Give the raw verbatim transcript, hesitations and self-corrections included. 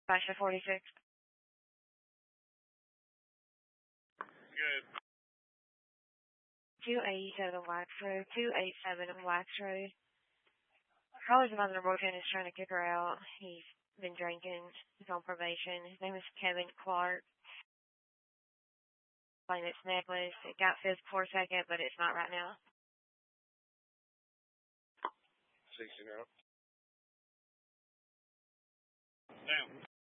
Basha forty-six. Good. two eighty-seven Wax Road. two eighty-seven Wax Road. Caller's mother boyfriend is trying to kick her out. He's been drinking. He's on probation. His name is Kevin Clark. Playing its necklace. It got fixed for a second, but it's not right now. sixty now. Down.